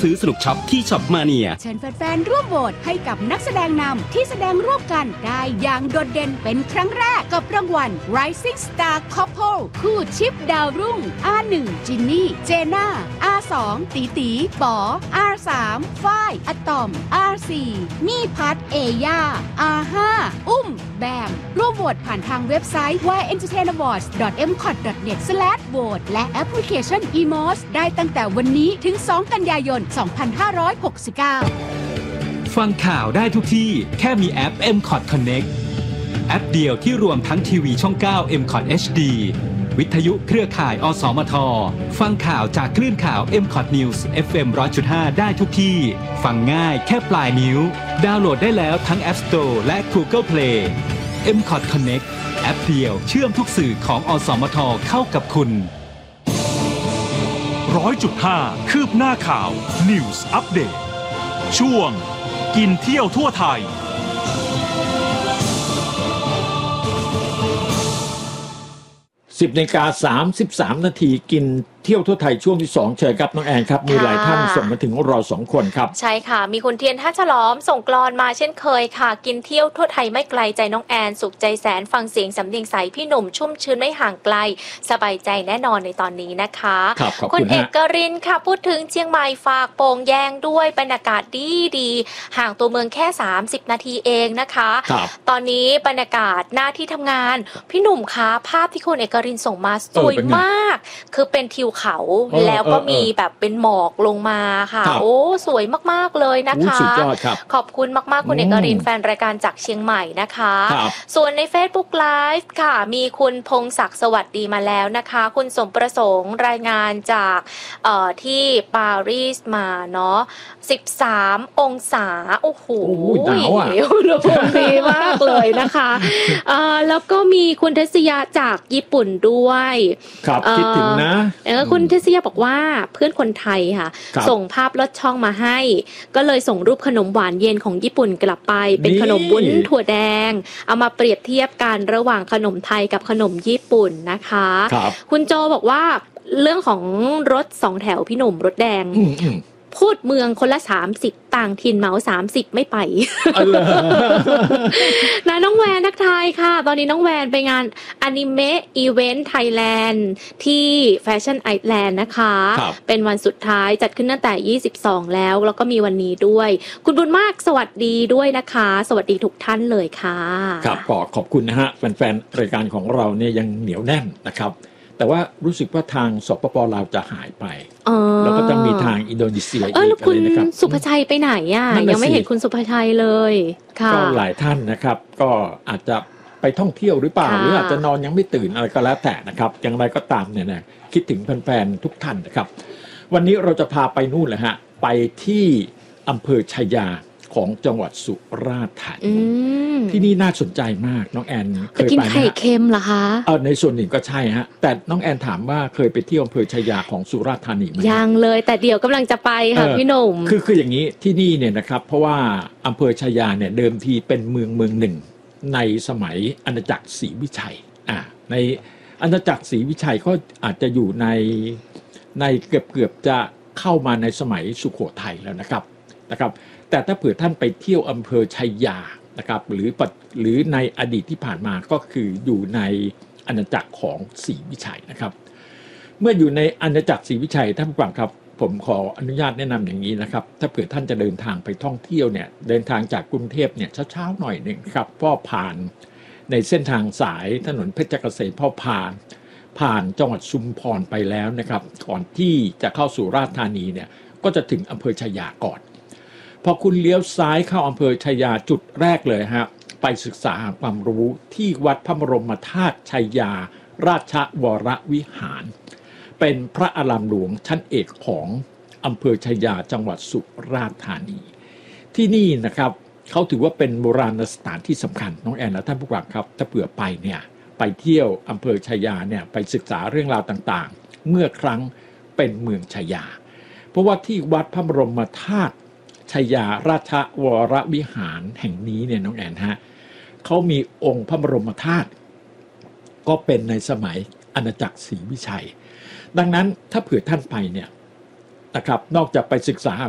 ซื้อสนุกช็อปที่ช็อปมาเนียเชิญแฟนๆร่วมโหวตให้กับนักแสดงนำที่แสดงร่วมกันได้อย่างโดดเด่นเป็นครั้งแรกกับรางวัล Rising Star Couple คู่ชิปดาวรุ่ง R1 จินนี่เจน่า R2 ตีตีป๋อ R3 ฝ้ายอะตอม R4 มี่พัทเอย่า R5 อุ้มแบมร่วมโหวตผ่านทางเว็บไซต์ www.entertainawards.mcot.net/vote และแอปพลิเคชัน eMOS ได้ตั้งแต่วันนี้ถึง 2 กันยายน 2569 ฟังข่าวได้ทุกที่แค่มีแอป MCOT Connect แอปเดียวที่รวมทั้งทีวีช่อง 9 MCOT HD วิทยุเครือข่ายอสมทฟังข่าวจากคลื่นข่าว MCOT News FM 100.5 ได้ทุกที่ฟังง่ายแค่ปลายนิ้วดาวน์โหลดได้แล้วทั้ง App Store และ Google Play MCOT Connect แอปเดียวเชื่อมทุกสื่อของอสมทเข้ากับคุณ 100.5 คืบหน้าข่าว News Update ช่วงกินเที่ยวทั่วไทย 10:33 นาทีกินเที่ยวทั่วไทยช่วงที่2เชิญครับน้องแอนครับมีหลายท่านส่งมาถึงเรา2คนครับใช่ค่ะมีคุณเทียนท่าฉลอมส่งกลอนมาเช่นเคยค่ะกินเที่ยวทั่วไทยไม่ไกลใจน้องแอนสุขใจแสนฟังเสียงสำเนียงใสพี่หนุ่มชุ่มชื้นไม่ห่างไกลสบายใจแน่นอนในตอนนี้นะคะคุณเอกรินค่ะพูดถึงเชียงใหม่ฝากโป่งแยงด้วยบรรยากาศดีห่างตัวเมืองแค่30นาทีเองนะคะตอนนี้บรรยากาศหน้าที่ทำงานพี่หนุ่มคะภาพที่คุณเอกรินส่งมาสวยมากคือเป็นทิวเขาแล้วก็มีแบบเป็นหมอกลงมาค่ะโอ้สวยมากๆเลยนะคะขอบคุณมากๆคุณเอกรินแฟนรายการจากเชียงใหม่นะคะส่วนใน Facebook Live ค่ะมีคุณพงศักดิ์สวัสดีมาแล้วนะคะคุณสมประสงค์รายงานจากที่ปารีสมาเนาะ13องศาโอ้โหหนาวอ่ะอุณหภูมิดีมากเลยนะคะแล้วก็มีคุณเทศยาจากญี่ปุ่นด้วยครับคิดถึงนะคุณเทศยาบอกว่าเพื่อนคนไทยค่ะส่งภาพลอดช่องมาให้ก็เลยส่งรูปขนมหวานเย็นของญี่ปุ่นกลับไปเป็นขนมวุ้นถั่วแดงเอามาเปรียบเทียบกันระหว่างขนมไทยกับขนมญี่ปุ่นนะคะคุณโจบอกว่าเรื่องของรถ2แถวพี่หนุ่มรถแดงพูดเมืองคนละ30ต่างถิ่นเหมา30ไม่ไปนะน้องแวนทักทายค่ะตอนนี้น้องแวนไปงานอนิเมะอีเวนต์ไทยแลนด์ที่แฟชั่นไอแลนด์นะคะเป็นวันสุดท้ายจัดขึ้นตั้งแต่22แล้วก็มีวันนี้ด้วยคุณบุญมากสวัสดีด้วยนะคะสวัสดีทุกท่านเลยค่ะครับขอบคุณนะฮะแฟนๆรายการของเราเนี่ยยังเหนียวแน่นนะครับแต่ว่ารู้สึกว่าทางสปป.ลาวจะหายไปแล้วก็จะมีทางอินโดนีเซียอีกอะไรนะครับสุภชัยไปไหนอ่ะยังไม่เห็นคุณสุภชัยเลยค่ะก็หลายท่านนะครับก็อาจจะไปท่องเที่ยวหรือเปล่าหรืออาจจะนอนยังไม่ตื่นอะไรก็แล้วแต่นะครับอย่างไรก็ตามเนี่ยนะคิดถึงแฟนๆทุกท่านนะครับวันนี้เราจะพาไปนู่นเลยฮะไปที่อำเภอชัยยาของจังหวัดสุราษฎร์ธานีที่นี่น่าสนใจมากน้องแอนเคยไปไหมกินไข่เค็มเหรอคะในส่วนหนึ่งก็ใช่ฮะแต่น้องแอนถามว่าเคยไปเที่ยวอำเภอชัยยาของสุราษฎร์ธานีไหมยังเลยแต่เดี๋ยวกำลังจะไปค่ะพี่หนุ่มคืออย่างนี้ที่นี่เนี่ยนะครับเพราะว่าอำเภอชัยยาเนี่ยเดิมทีเป็นเมืองหนึ่งในสมัยอาณาจักรศรีวิชัยในอาณาจักรศรีวิชัยก็อาจจะอยู่ในเกือบจะเข้ามาในสมัยสุโขทัยแล้วนะครับแต่ถ้าเผื่อท่านไปเที่ยวอำเภอชัยยานะครับหรือในอดีตที่ผ่านมาก็คืออยู่ในอาณาจักรของศรีวิชัยนะครับเมื่ออยู่ในอาณาจักรศรีวิชัยท่านผู้ฟังครับผมขออนุญาตแนะนำอย่างนี้นะครับถ้าเผื่อท่านจะเดินทางไปท่องเที่ยวเนี่ยเดินทางจากกรุงเทพเนี่ยเช้าๆหน่อยหนึ่งครับเพราะผ่านในเส้นทางสายถนนเพชรเกษมพอผ่านจังหวัดชุมพรไปแล้วนะครับก่อนที่จะเข้าสู่ราชธานีเนี่ยก็จะถึงอำเภอชัยยาก่อนพอคุณเลี้ยวซ้ายเข้าอำเภอชัยยาจุดแรกเลยฮะไปศึกษาความรู้ที่วัดพระบรมธาตุชัยยาราชวรวิหารเป็นพระอารามหลวงชั้นเอกของอำเภอชัยยาจังหวัดสุราษฎร์ธานีที่นี่นะครับเขาถือว่าเป็นโบราณสถานที่สำคัญน้องแอนและท่านผู้ฟังครับถ้าเผื่อไปเนี่ยไปเที่ยวอำเภอชัยยาเนี่ยไปศึกษาเรื่องราวต่างๆเมื่อครั้งเป็นเมืองชัยยาเพราะว่าที่วัดพระบรมธาตุชัยยาราชวรวิหารแห่งนี้เนี่ยน้องแอนฮะเขามีองค์พระบรมธาตุก็เป็นในสมัยอาณาจักรศรีวิชัยดังนั้นถ้าเผื่อท่านไปเนี่ยนะครับนอกจากไปศึกษา